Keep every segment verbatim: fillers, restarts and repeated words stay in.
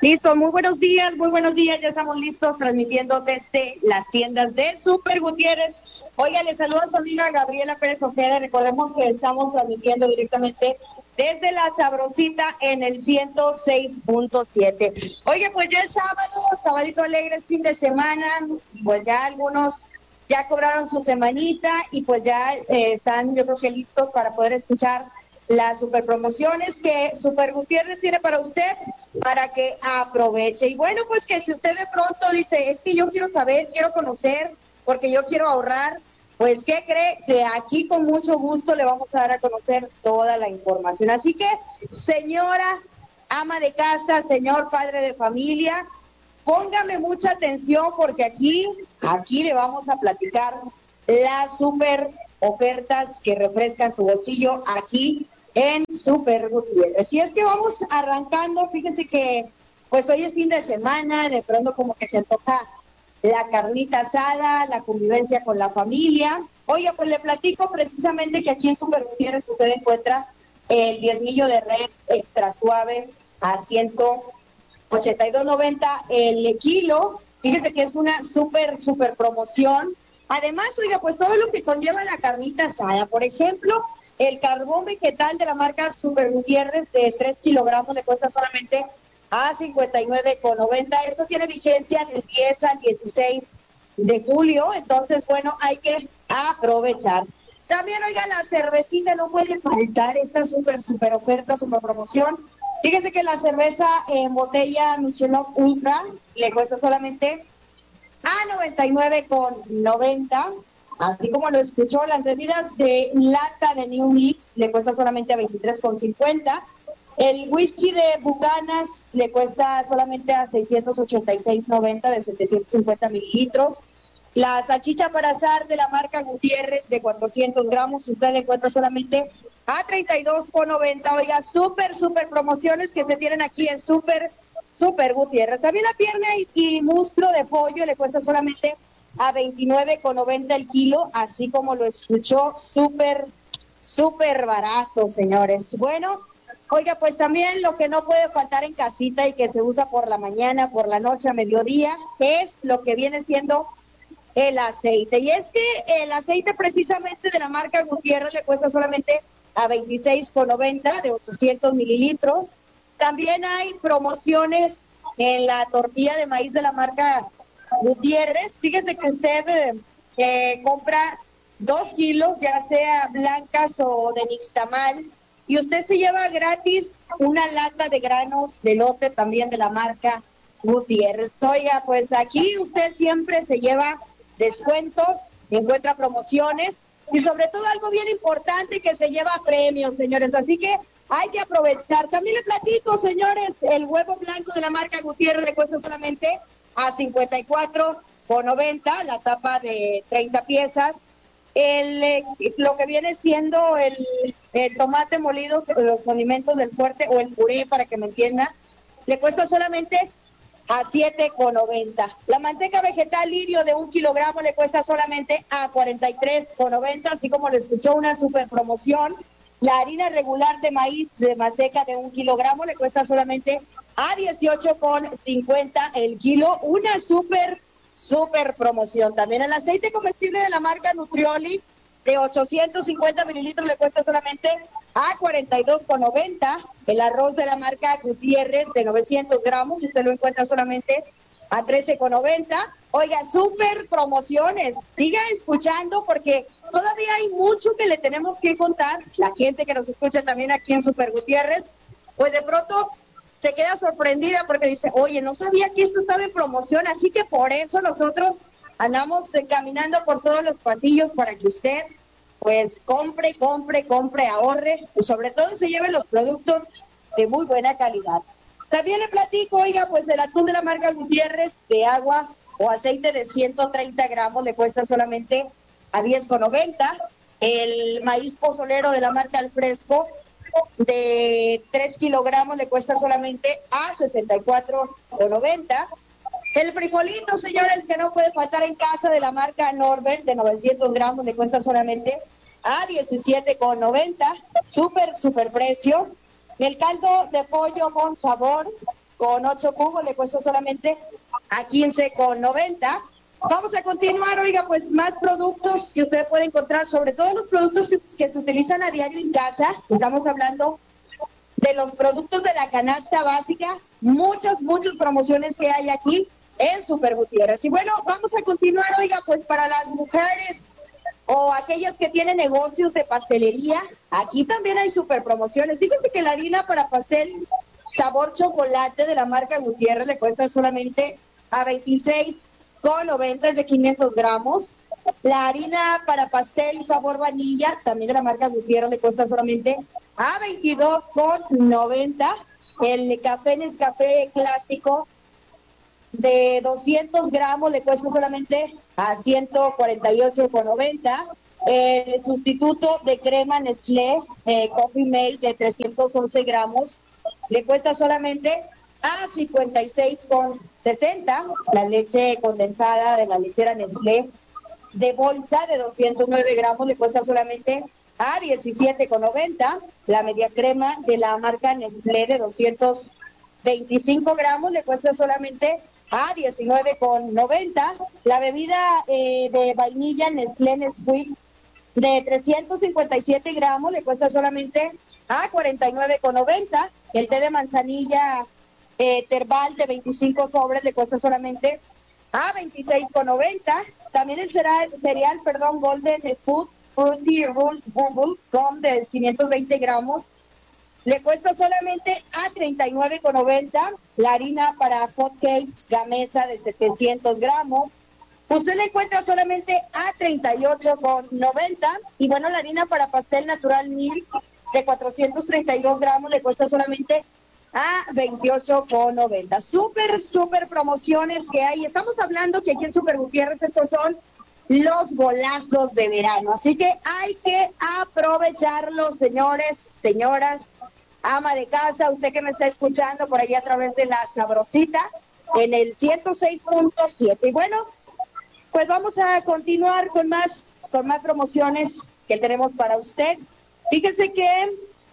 Listo, muy buenos días, muy buenos días, ya estamos listos transmitiendo desde las tiendas de Super Gutiérrez. Oiga, les saludo a su amiga Gabriela Pérez Ojeda, recordemos que estamos transmitiendo directamente desde La Sabrosita en el ciento seis punto siete. Oye, pues ya es sábado, sabadito alegre, es fin de semana, pues ya algunos ya cobraron su semanita y pues ya eh, están yo creo que listos para poder escuchar las super promociones que Super Gutiérrez tiene para usted, para que aproveche. Y bueno, pues que si usted de pronto dice, es que yo quiero saber, quiero conocer, porque yo quiero ahorrar, pues ¿qué cree? Que aquí con mucho gusto le vamos a dar a conocer toda la información. Así que, señora ama de casa, señor padre de familia, póngame mucha atención porque aquí, aquí le vamos a platicar las super ofertas que refrescan tu bolsillo aquí en Super Gutiérrez. Y es que vamos arrancando, fíjense que pues hoy es fin de semana, de pronto como que se antoja la carnita asada, la convivencia con la familia. Oiga, pues le platico precisamente que aquí en Super Gutiérrez usted encuentra el diezmillo de res extra suave a ciento ochenta y dos noventa el kilo. Fíjese que es una súper, súper promoción. Además, oiga, pues todo lo que conlleva la carnita asada, por ejemplo, el carbón vegetal de la marca Super Gutiérrez de tres kilogramos le cuesta solamente a cincuenta y nueve con noventa. Eso tiene vigencia del diez al dieciséis de julio, entonces, bueno, hay que aprovechar. También, oiga, la cervecita no puede faltar esta súper, súper oferta, súper promoción. Fíjese que la cerveza en botella Michelob Ultra le cuesta solamente a noventa y nueve con noventa, así como lo escuchó. Las bebidas de lata de New Mix le cuesta solamente a veintitrés con cincuenta. El whisky de Bucanas le cuesta solamente a seiscientos ochenta y seis noventa de setecientos cincuenta mililitros. La salchicha para asar de la marca Gutiérrez de cuatrocientos gramos, usted le encuentra solamente a treinta y dos con noventa. Oiga, súper, súper promociones que se tienen aquí en Súper, Súper Gutiérrez. También la pierna y, y muslo de pollo le cuesta solamente a veintinueve con noventa el kilo, así como lo escuchó, súper, súper barato, señores. Bueno, oiga, pues también lo que no puede faltar en casita y que se usa por la mañana, por la noche, a mediodía, es lo que viene siendo el aceite. Y es que el aceite precisamente de la marca Gutiérrez le cuesta solamente a veintiséis con noventa de ochocientos mililitros. También hay promociones en la tortilla de maíz de la marca Gutiérrez. Fíjese que usted eh, eh, compra dos kilos, ya sea blancas o de nixtamal, y usted se lleva gratis una lata de granos de lote también de la marca Gutiérrez. Oiga, pues aquí usted siempre se lleva descuentos, encuentra promociones y sobre todo algo bien importante, que se lleva premios, señores. Así que hay que aprovechar. También le platico, señores, el huevo blanco de la marca Gutiérrez le cuesta solamente a cincuenta y cuatro con noventa, la tapa de treinta piezas. El, eh, lo que viene siendo el, el tomate molido, los condimentos del fuerte o el puré, para que me entienda, le cuesta solamente a siete con noventa. La manteca vegetal Lirio de un kilogramo le cuesta solamente a cuarenta y tres con noventa, así como lo escuchó, una super promoción. La harina regular de maíz de manteca de un kilogramo le cuesta solamente a dieciocho con cincuenta el kilo, una super, super promoción. También el aceite comestible de la marca Nutrioli de ochocientos cincuenta mililitros le cuesta solamente a cuarenta y dos con noventa. El arroz de la marca Gutiérrez de novecientos gramos, usted lo encuentra solamente a trece con noventa. Oiga, súper promociones. Siga escuchando porque todavía hay mucho que le tenemos que contar. La gente que nos escucha también aquí en Super Gutiérrez, pues de pronto se queda sorprendida porque dice, oye, no sabía que esto estaba en promoción, así que por eso nosotros andamos caminando por todos los pasillos para que usted pues compre, compre, compre, ahorre y sobre todo se lleve los productos de muy buena calidad. También le platico, oiga, pues el atún de la marca Gutiérrez de agua o aceite de ciento treinta gramos le cuesta solamente a diez con noventa. El maíz pozolero de la marca Al Fresco de tres kilogramos le cuesta solamente a sesenta y cuatro con noventa. El frijolito, señores, que no puede faltar en casa, de la marca Norbert de novecientos gramos le cuesta solamente a diecisiete con noventa. Súper, súper precio. El caldo de pollo con sabor con ocho cubos, le cuesta solamente a quince con noventa. Vamos a continuar, oiga, pues más productos que usted puede encontrar, sobre todo los productos que, que se utilizan a diario en casa. Estamos hablando de los productos de la canasta básica, muchas, muchas promociones que hay aquí en Super Gutiérrez. Y bueno, vamos a continuar, oiga, pues para las mujeres o aquellas que tienen negocios de pastelería, aquí también hay super promociones. Fíjense que la harina para pastel sabor chocolate de la marca Gutiérrez le cuesta solamente a veintiséis con noventa, es de quinientos gramos. La harina para pastel sabor vanilla, también de la marca Gutiérrez, le cuesta solamente a veintidós con noventa. El café Nescafé clásico de doscientos gramos le cuesta solamente a ciento cuarenta y ocho con noventa. El sustituto de crema Nestlé eh, Coffee Mate de trescientos once gramos le cuesta solamente a cincuenta y seis con sesenta. La leche condensada de la lechera Nestlé de bolsa de doscientos nueve gramos le cuesta solamente a diecisiete con noventa. La media crema de la marca Nestlé de doscientos veinticinco gramos le cuesta solamente a diecinueve con noventa. La bebida eh, de vainilla Nestlé Nesquik de trescientos cincuenta y siete gramos le cuesta solamente a cuarenta y nueve con noventa. El té de manzanilla eh, Terbal de veinticinco sobres le cuesta solamente a veintiséis con noventa. También el cereal, cereal perdón, Golden Foods Fruity Rules Bubble Gum de quinientos veinte gramos le cuesta solamente a treinta y nueve con noventa. La harina para hot cakes Gamesa de setecientos gramos, usted le encuentra solamente a treinta y ocho con noventa. Y bueno, la harina para pastel natural Milk de cuatrocientos treinta y dos gramos le cuesta solamente a veintiocho con noventa. Súper, súper promociones que hay. Estamos hablando que aquí en Super Gutiérrez estos son los golazos de verano. Así que hay que aprovecharlos, señores, señoras, ama de casa, usted que me está escuchando por ahí a través de la Sabrosita en el ciento seis punto siete. Y bueno, pues vamos a continuar con más, con más promociones que tenemos para usted. Fíjese que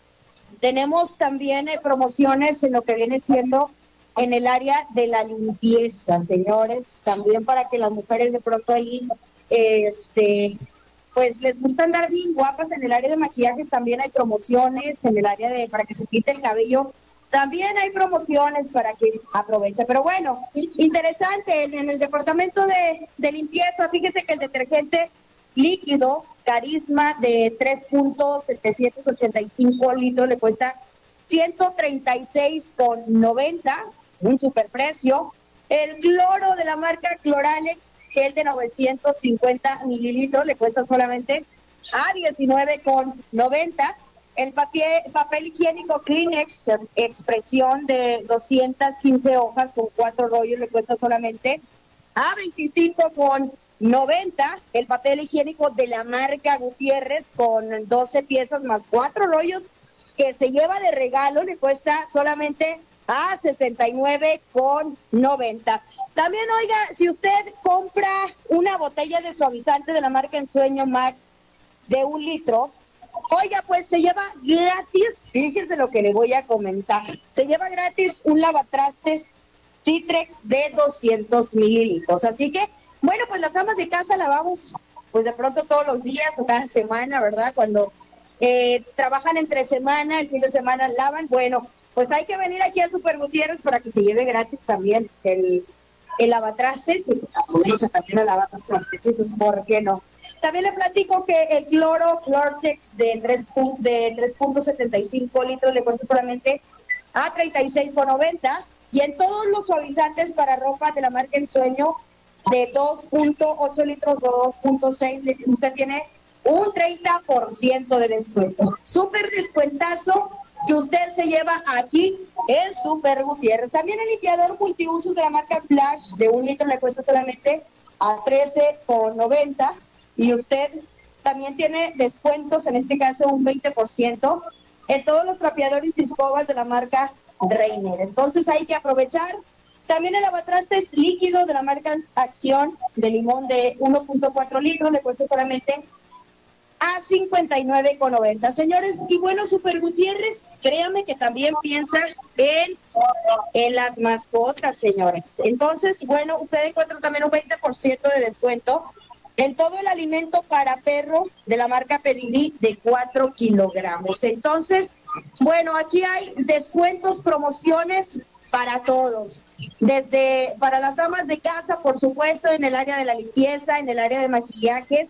tenemos también eh, promociones en lo que viene siendo en el área de la limpieza, señores, también para que las mujeres de pronto ahí, eh, este, pues les gusta andar bien guapas. En el área de maquillaje también hay promociones, en el área de para que se quite el cabello también hay promociones para que aproveche. Pero bueno, interesante, en, en el departamento de, de limpieza, fíjese que el detergente líquido Carisma de tres punto setecientos ochenta y cinco litros le cuesta ciento treinta y seis con noventa, un superprecio. El cloro de la marca Cloralex, gel de novecientos cincuenta mililitros, le cuesta solamente a diecinueve con noventa. El papel, papel higiénico Kleenex Expresión de doscientas quince hojas con cuatro rollos le cuesta solamente a veinticinco con noventa. El papel higiénico de la marca Gutiérrez con doce piezas más cuatro rollos que se lleva de regalo le cuesta solamente a sesenta y nueve con noventa. También, oiga, si usted compra una botella de suavizante de la marca Ensueño Max de un litro, oiga, pues se lleva gratis, fíjese lo que le voy a comentar, se lleva gratis un lavatrastes Citrex de doscientos mililitros. Así que, bueno, pues las amas de casa lavamos, pues de pronto todos los días o cada semana, ¿verdad? Cuando eh, trabajan entre semana, el fin de semana lavan, bueno, pues hay que venir aquí a Super Gutiérrez para que se lleve gratis también el, el lavatrastes, y pues aprovecha también el lavatrastes, pues, ¿por qué no? También le platico que el cloro Clortex de tres punto setenta y cinco litros le cuesta solamente a treinta y seis con noventa. Y en todos los suavizantes para ropa de la marca Ensueño de dos punto ocho litros o dos punto seis, usted tiene un treinta por ciento de descuento. Súper descuentazo que usted se lleva aquí en Super Gutiérrez. También el limpiador multiusos de la marca Flash de un litro le cuesta solamente a trece con noventa. Y usted también tiene descuentos, en este caso un veinte por ciento, en todos los trapeadores y escobas de la marca Reiner. Entonces hay que aprovechar. También el lavatrastes líquido de la marca Acción de limón de uno punto cuatro litros le cuesta solamente a cincuenta y nueve con noventa, señores. Y bueno, Super Gutiérrez, créanme que también piensa en, en las mascotas, señores. Entonces, bueno, usted encuentra también un veinte por ciento de descuento en todo el alimento para perro de la marca Pedigree de cuatro kilogramos. Entonces, bueno, aquí hay descuentos, promociones para todos, desde para las amas de casa, por supuesto, en el área de la limpieza, en el área de maquillaje,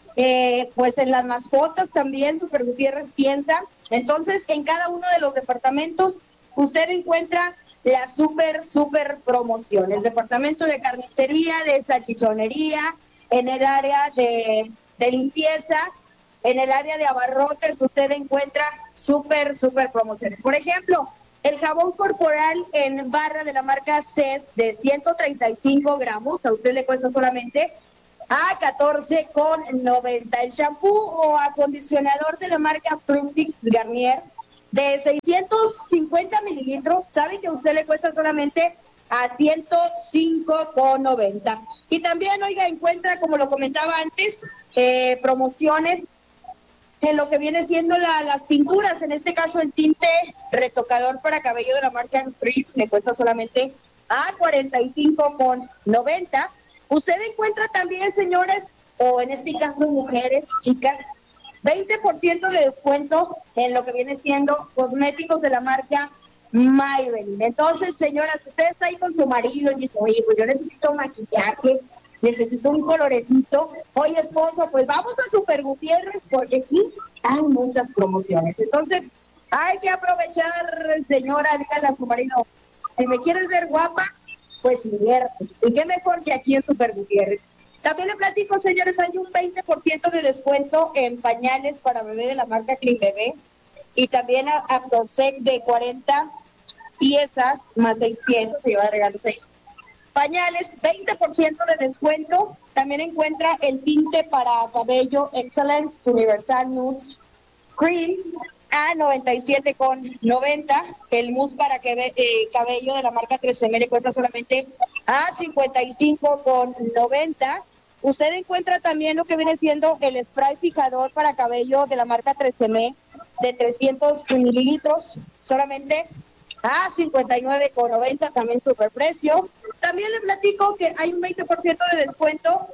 eh, pues en las mascotas también, Super Gutiérrez piensa. Entonces, en cada uno de los departamentos, usted encuentra la super, super promoción. El departamento de carnicería, de salchichonería, en el área de, de limpieza, en el área de abarrotes, usted encuentra super, super promociones. Por ejemplo, el jabón corporal en barra de la marca C E S de ciento treinta y cinco gramos, a usted le cuesta solamente a catorce con noventa. El champú o acondicionador de la marca Fructix Garnier de seiscientos cincuenta mililitros, sabe que a usted le cuesta solamente a ciento cinco con noventa. Y también, oiga, encuentra, como lo comentaba antes, eh, promociones en lo que viene siendo la, las pinturas, en este caso el tinte retocador para cabello de la marca Nutrix le cuesta solamente a cuarenta y cinco con noventa. Usted encuentra también, señores, o en este caso mujeres, chicas, veinte por ciento de descuento en lo que viene siendo cosméticos de la marca Maybelline. Entonces, señoras, usted está ahí con su marido y dice, oye, pues yo necesito maquillaje, necesito un coloretito. Oye, esposo, pues vamos a Super Gutiérrez porque aquí hay muchas promociones. Entonces, hay que aprovechar, señora, dígale a su marido, si me quieres ver guapa, pues invierte. Y qué mejor que aquí en Super Gutiérrez. También le platico, señores, hay un veinte por ciento de descuento en pañales para bebé de la marca Clean Bebé y también Absorsec de cuarenta piezas más seis piezas, se lleva de regalo seis pañales, veinte por ciento de descuento. También encuentra el tinte para cabello Excellence Universal Nudes Cream a noventa y siete con noventa. El mousse para que, eh, cabello de la marca tres eme le cuesta solamente a cincuenta y cinco con noventa. Usted encuentra también lo que viene siendo el spray fijador para cabello de la marca tres eme de trescientos mililitros, solamente a cincuenta y nueve con noventa, también super precio. También le platico que hay un veinte por ciento de descuento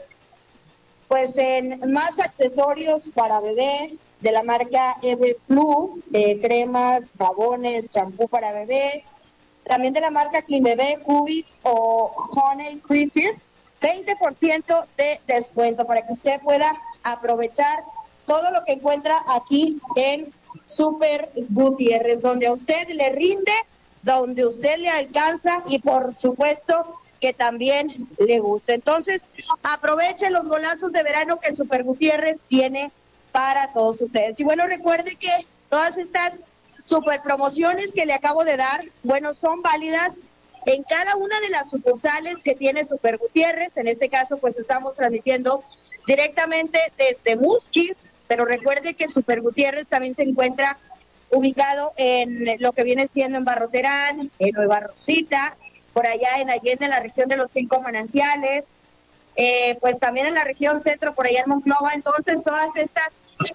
pues en más accesorios para bebé de la marca Eve Flu, eh, cremas, jabones, champú para bebé, también de la marca Clean Bebé, Cubis o Honey Creepy, veinte por ciento de descuento para que usted pueda aprovechar todo lo que encuentra aquí en Super Gutiérrez, donde a usted le rinde, donde usted le alcanza y por supuesto que también le gusta. Entonces, aproveche los golazos de verano que Super Gutiérrez tiene para todos ustedes. Y bueno, recuerde que todas estas super promociones que le acabo de dar, bueno, son válidas en cada una de las sucursales que tiene Super Gutiérrez. En este caso, pues estamos transmitiendo directamente desde Musquis, pero recuerde que Super Gutiérrez también se encuentra ubicado en lo que viene siendo en Barroterán, en Nueva Rosita, por allá en Allende, en la región de los Cinco Manantiales, eh, pues también en la región centro, por allá en Monclova. Entonces, todas estas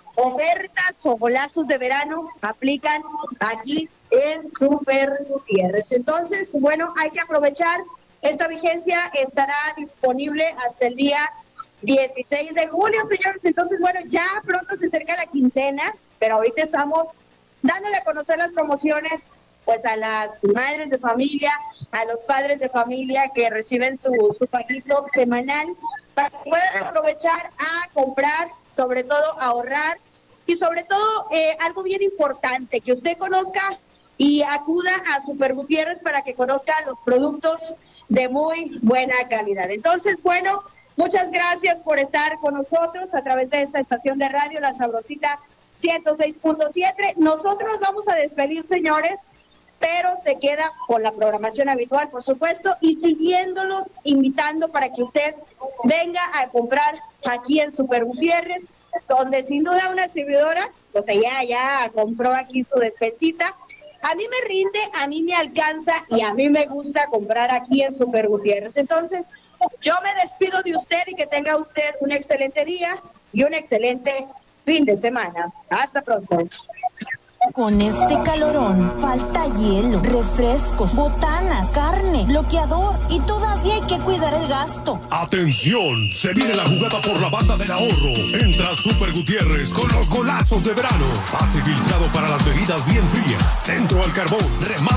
ofertas o golazos de verano aplican aquí en Super Gutiérrez. Entonces, bueno, hay que aprovechar. Esta vigencia estará disponible hasta el día dieciséis de julio, señores. Entonces, bueno, ya pronto se acerca la quincena, pero ahorita estamos dándole a conocer las promociones pues a las madres de familia, a los padres de familia que reciben su, su paguito semanal, para que puedan aprovechar a comprar, sobre todo a ahorrar, y sobre todo eh, algo bien importante, que usted conozca y acuda a Super Gutiérrez para que conozca los productos de muy buena calidad. Entonces, bueno, muchas gracias por estar con nosotros a través de esta estación de radio, La Sabrosita ciento seis punto siete. Nosotros vamos a despedir, señores, pero se queda con la programación habitual, por supuesto, y siguiéndolos, invitando para que usted venga a comprar aquí en Super Gutiérrez, donde sin duda una servidora, pues ella ya compró aquí su despensita. A mí me rinde, a mí me alcanza y a mí me gusta comprar aquí en Super Gutiérrez. Entonces, yo me despido de usted y que tenga usted un excelente día y un excelente fin de semana. Hasta pronto. Con este calorón, falta hielo, refrescos, botanas, carne, bloqueador y todavía hay que cuidar el gasto. ¡Atención! Se viene la jugada por la banda del ahorro. Entra Super Gutiérrez con los golazos de verano. Pase filtrado para las bebidas bien frías. Centro al carbón. Remate